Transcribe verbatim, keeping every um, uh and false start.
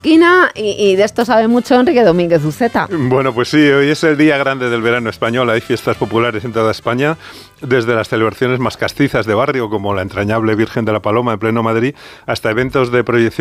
esquina y, y de esto sabe mucho Enrique Domínguez Uceta. Bueno, pues sí, hoy es el día grande del verano español, hay fiestas populares en toda España, desde las celebraciones más castizas de barrio, como la entrañable Virgen de la Paloma en pleno Madrid, hasta eventos de proyección